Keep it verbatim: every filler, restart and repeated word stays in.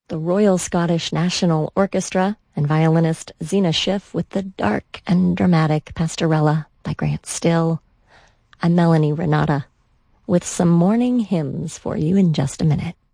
the Royal Scottish National Orchestra, and violinist Zena Schiff with the dark and dramatic Pastorella by Grant Still. I'm Melanie Renata with some morning hymns for you in just a minute.